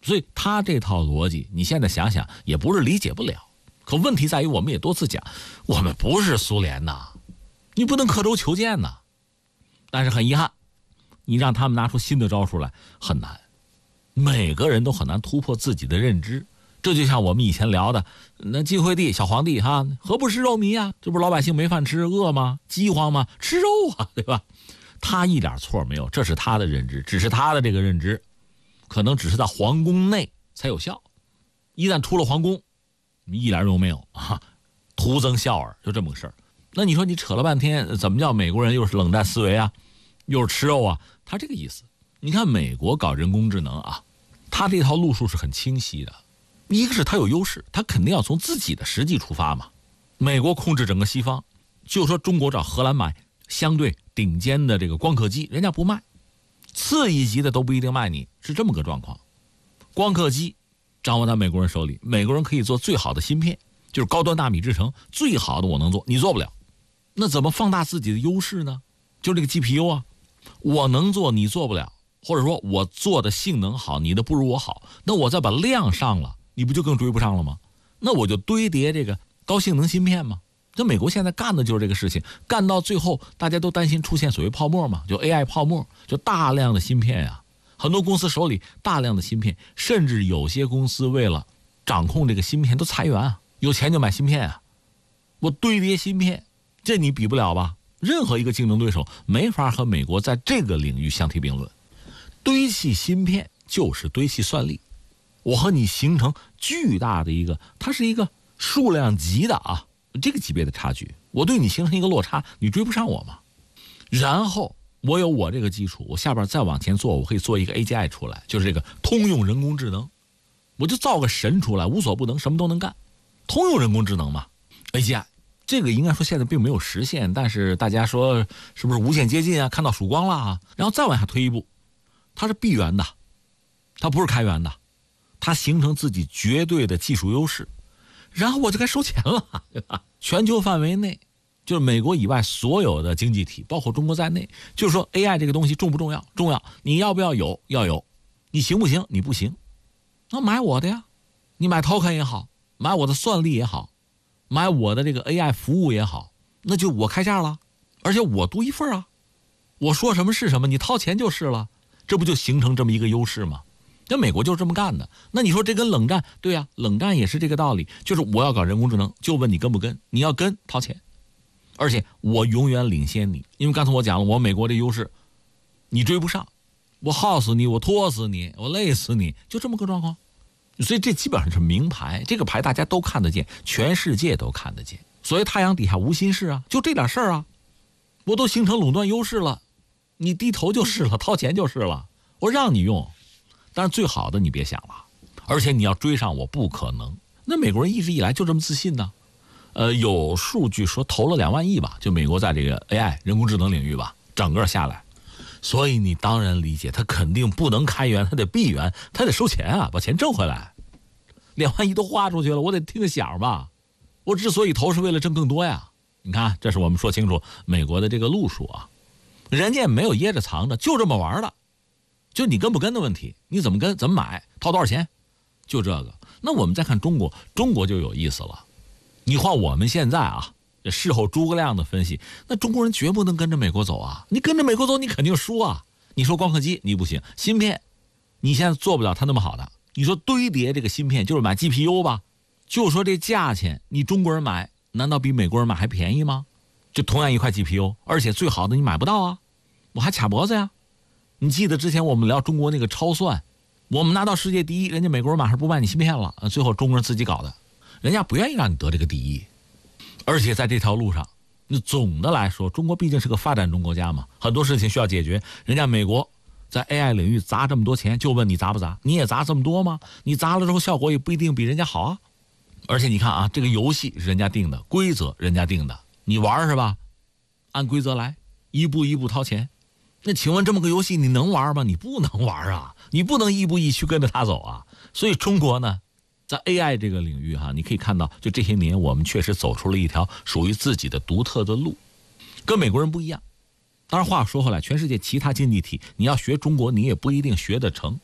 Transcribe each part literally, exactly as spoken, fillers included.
所以他这套逻辑你现在想想也不是理解不了。可问题在于我们也多次讲，我们不是苏联呐，你不能刻舟求剑呐。但是很遗憾，你让他们拿出新的招数来很难，每个人都很难突破自己的认知。这就像我们以前聊的那晋惠帝小皇帝哈，何不食肉糜啊？这不是老百姓没饭吃饿吗？饥荒吗？吃肉啊，对吧？他一点错没有，这是他的认知，只是他的这个认知可能只是在皇宫内才有效，一旦出了皇宫一点用没有啊，徒增笑耳，就这么个事儿。那你说你扯了半天，怎么叫美国人又是冷战思维啊，又是吃肉啊？他这个意思。你看美国搞人工智能啊，他这套路数是很清晰的。一个是他有优势，他肯定要从自己的实际出发嘛。美国控制整个西方，就说中国找荷兰买相对顶尖的这个光刻机，人家不卖，次一级的都不一定卖你，是这么个状况。光刻机掌握在美国人手里，美国人可以做最好的芯片，就是高端纳米制程，最好的我能做，你做不了。那怎么放大自己的优势呢？就这个 G P U 啊，我能做你做不了，或者说我做的性能好，你的不如我好，那我再把量上了，你不就更追不上了吗？那我就堆叠这个高性能芯片吗？这美国现在干的就是这个事情，干到最后大家都担心出现所谓泡沫嘛，就 A I 泡沫，就大量的芯片啊，很多公司手里大量的芯片，甚至有些公司为了掌控这个芯片都裁员啊，有钱就买芯片啊，我堆叠芯片，这你比不了吧？任何一个竞争对手没法和美国在这个领域相提并论。堆砌芯片就是堆砌算力，我和你形成巨大的一个，它是一个数量级的啊，这个级别的差距，我对你形成一个落差，你追不上我嘛。然后我有我这个基础，我下边再往前做，我可以做一个 A G I 出来，就是这个通用人工智能，我就造个神出来，无所不能，什么都能干，通用人工智能嘛 A G I。这个应该说现在并没有实现，但是大家说是不是无限接近啊？看到曙光了啊！然后再往下推一步，它是闭源的，它不是开源的，它形成自己绝对的技术优势，然后我就该收钱了，对吧？全球范围内，就是美国以外所有的经济体，包括中国在内，就是说 A I 这个东西重不重要？重要，你要不要有？要有，你行不行？你不行，那买我的呀，你买 token 也好，买我的算力也好。买我的这个 A I 服务也好，那就我开价了，而且我独一份啊，我说什么是什么，你掏钱就是了，这不就形成这么一个优势吗？那美国就是这么干的。那你说这跟冷战，对呀、啊，冷战也是这个道理，就是我要搞人工智能，就问你跟不跟，你要跟掏钱，而且我永远领先你，因为刚才我讲了，我美国的优势你追不上，我耗死你，我拖死你，我累死你，就这么个状况。所以这基本上是明牌，这个牌大家都看得见，全世界都看得见。所以太阳底下无新事啊，就这点事儿啊，我都形成垄断优势了，你低头就是了，掏钱就是了，我让你用，但是最好的你别想了，而且你要追上我不可能。那美国人一直以来就这么自信呢，呃，有数据说投了两万亿吧，就美国在这个 A I 人工智能领域吧，整个下来。所以你当然理解，他肯定不能开源，他得闭源，他得收钱啊，把钱挣回来。两万亿都花出去了，我得听个响吧。我之所以投是为了挣更多呀。你看，这是我们说清楚美国的这个路数啊，人家也没有掖着藏着，就这么玩的。就你跟不跟的问题，你怎么跟，怎么买，掏多少钱，就这个。那我们再看中国，中国就有意思了。你换我们现在啊，这事后诸葛亮的分析，那中国人绝不能跟着美国走啊！你跟着美国走，你肯定输啊！你说光刻机你不行，芯片你现在做不了它那么好的。你说堆叠这个芯片就是买 G P U 吧，就说这价钱，你中国人买难道比美国人买还便宜吗？就同样一块 G P U， 而且最好的你买不到啊，我还卡脖子呀！你记得之前我们聊中国那个超算，我们拿到世界第一，人家美国人马上不卖你芯片了，最后中国人自己搞的，人家不愿意让你得这个第一。而且在这条路上，那总的来说，中国毕竟是个发展中国家嘛，很多事情需要解决。人家美国在 A I 领域砸这么多钱，就问你砸不砸？你也砸这么多吗？你砸了之后效果也不一定比人家好啊。而且你看啊，这个游戏是人家定的，规则人家定的，你玩是吧？按规则来，一步一步掏钱。那请问这么个游戏你能玩吗？你不能玩啊，你不能亦步亦趋跟着他走啊。所以中国呢，在 A I 这个领域哈，你可以看到，就这些年我们确实走出了一条属于自己的独特的路，跟美国人不一样。当然话说回来，全世界其他经济体你要学中国，你也不一定学得成。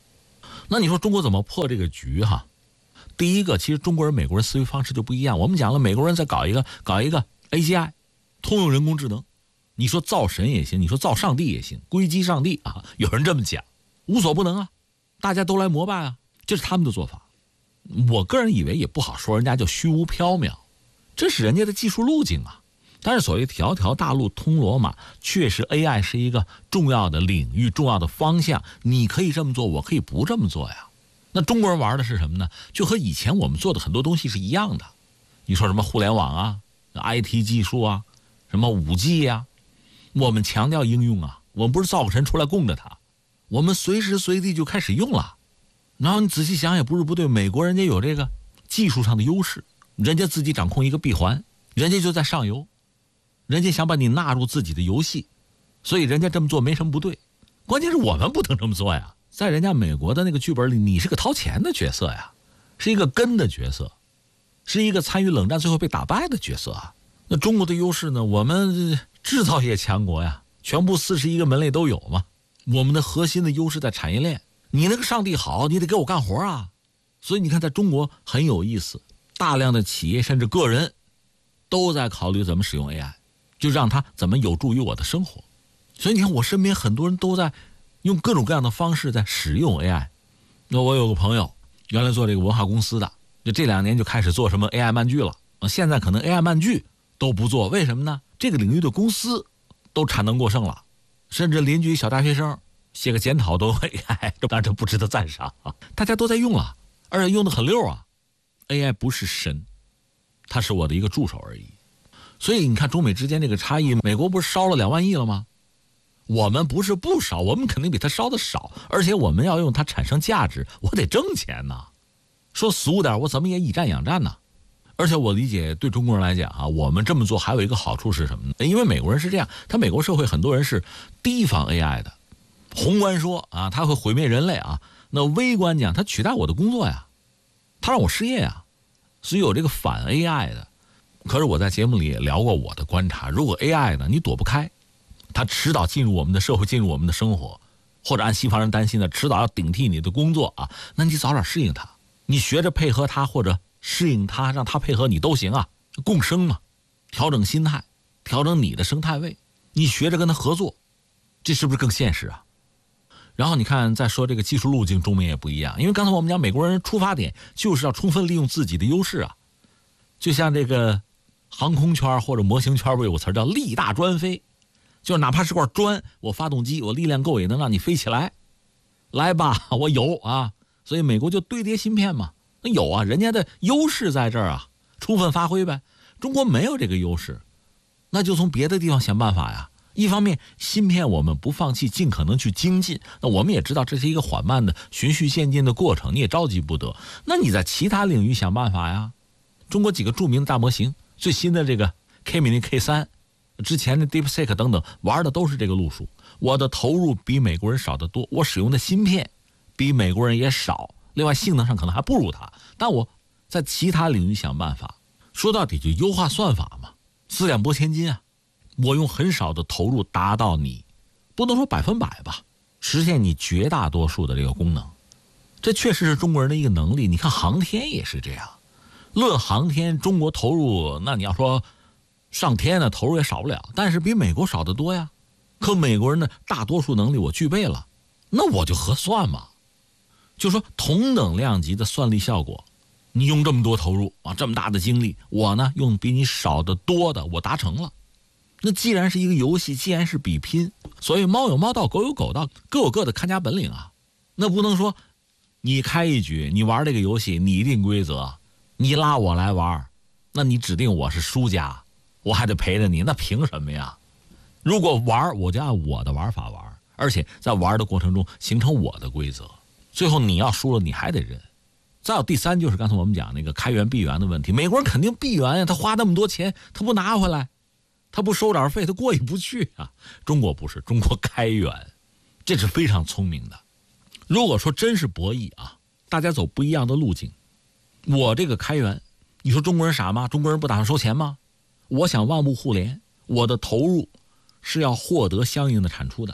那你说中国怎么破这个局哈？第一个，其实中国人、美国人思维方式就不一样。我们讲了，美国人在搞一个搞一个 A G I， 通用人工智能。你说造神也行，你说造上帝也行，归基上帝啊，有人这么讲，无所不能啊，大家都来膜拜啊，这是他们的做法。我个人以为也不好说人家就虚无缥缈，这是人家的技术路径啊。但是所谓条条大路通罗马，确实 A I 是一个重要的领域、重要的方向。你可以这么做，我可以不这么做呀。那中国人玩的是什么呢？就和以前我们做的很多东西是一样的。你说什么互联网啊、I T 技术啊、什么五 G 呀、啊，我们强调应用啊，我们不是造个神出来供着它，我们随时随地就开始用了。然后你仔细想也不是不对，美国人家有这个技术上的优势，人家自己掌控一个闭环，人家就在上游，人家想把你纳入自己的游戏，所以人家这么做没什么不对。关键是我们不能这么做呀，在人家美国的那个剧本里，你是个掏钱的角色呀，是一个跟的角色，是一个参与冷战最后被打败的角色啊。那中国的优势呢？我们制造业强国呀，全部四十一个门类都有嘛。我们的核心的优势在产业链，你那个上帝好，你得给我干活啊。所以你看，在中国很有意思，大量的企业甚至个人都在考虑怎么使用 A I， 就让它怎么有助于我的生活。所以你看，我身边很多人都在用各种各样的方式在使用 A I。 那我有个朋友原来做这个文化公司的，就这两年就开始做什么 A I 漫剧了，现在可能 A I 漫剧都不做，为什么呢？这个领域的公司都产能过剩了，甚至邻居小大学生写个检讨都 A I， 当然这不值得赞赏啊，大家都在用了，而且用得很溜啊。A I 不是神，它是我的一个助手而已。所以你看中美之间这个差异，美国不是烧了两万亿了吗？我们不是不烧，我们肯定比它烧的少，而且我们要用它产生价值，我得挣钱呐。说俗点，我怎么也以战养战呢？而且我理解，对中国人来讲啊，我们这么做还有一个好处是什么呢？因为美国人是这样，他美国社会很多人是提防 A I 的。宏观说啊，他会毁灭人类啊，那微观讲，他取代我的工作呀，他让我失业呀，所以有这个反 A I 的。可是我在节目里也聊过我的观察，如果 A I 呢，你躲不开，它迟早进入我们的社会，进入我们的生活，或者按西方人担心的，迟早要顶替你的工作啊，那你早点适应它，你学着配合它，或者适应它，让它配合你都行啊，共生嘛，调整心态，调整你的生态位，你学着跟它合作，这是不是更现实啊？然后你看，再说这个技术路径，中美也不一样，因为刚才我们讲美国人出发点就是要充分利用自己的优势啊，就像这个航空圈或者模型圈不有个词叫力大专飞，就是哪怕是块砖，我发动机我力量够也能让你飞起来，来吧，我有啊。所以美国就堆叠芯片嘛，那有啊，人家的优势在这儿啊，充分发挥呗。中国没有这个优势，那就从别的地方想办法呀。一方面芯片我们不放弃，尽可能去精进，那我们也知道这是一个缓慢的循序渐进的过程，你也着急不得。那你在其他领域想办法呀。中国几个著名的大模型，最新的这个 K mini K 三，之前的 DeepSeek 等等，玩的都是这个路数。我的投入比美国人少得多，我使用的芯片比美国人也少，另外性能上可能还不如他，但我在其他领域想办法。说到底就优化算法嘛，四两拨千斤啊。我用很少的投入达到你，不能说百分百吧，实现你绝大多数的这个功能，这确实是中国人的一个能力。你看航天也是这样，论航天，中国投入，那你要说上天呢，投入也少不了，但是比美国少得多呀。可美国人的大多数能力我具备了，那我就核算嘛，就说同等量级的算力效果，你用这么多投入啊，这么大的精力，我呢用比你少得多的，我达成了。那既然是一个游戏，既然是比拼，所以猫有猫道，狗有狗道，各有各的看家本领啊。那不能说你开一局，你玩这个游戏你定规则，你拉我来玩，那你指定我是输家，我还得陪着你，那凭什么呀？如果玩我就按我的玩法玩，而且在玩的过程中形成我的规则，最后你要输了你还得认。再有第三就是刚才我们讲那个开源闭源的问题，美国人肯定闭源呀，他花那么多钱他不拿回来，他不收点费他过意不去啊。中国不是，中国开源，这是非常聪明的。如果说真是博弈啊，大家走不一样的路径，我这个开源，你说中国人傻吗？中国人不打算收钱吗？我想万物互联，我的投入是要获得相应的产出的，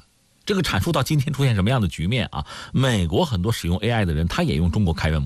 这个阐述到今天出现什么样的局面啊？美国很多使用 A I 的人，他也用中国开源模式。